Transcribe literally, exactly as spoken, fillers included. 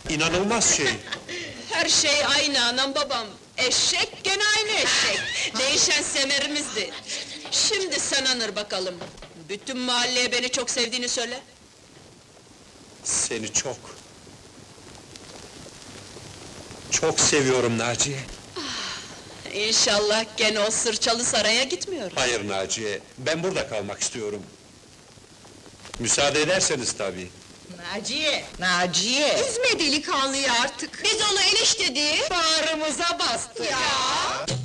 İnanılmaz şey! Her şey aynı anam babam. Eşek gene aynı eşek. Değişen semerimizdi. Şimdi sen anır bakalım. Bütün mahalleye beni çok sevdiğini söyle. Seni çok... Çok seviyorum Naciye! İnşallah gene o sırçalı saraya gitmiyor. Hayır Naciye, ben burada kalmak istiyorum. Müsaade ederseniz tabii. Naciye! Naciye! Üzme delikanlıyı artık! Biz onu enişte diye Bağrımıza bastı! Ya!